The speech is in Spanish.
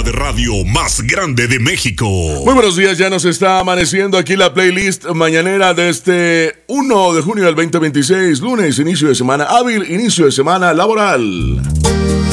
de radio más grande de México. Muy buenos días, ya nos está amaneciendo aquí la playlist mañanera de este 1 de junio del 2026, lunes, inicio de semana hábil, inicio de semana laboral.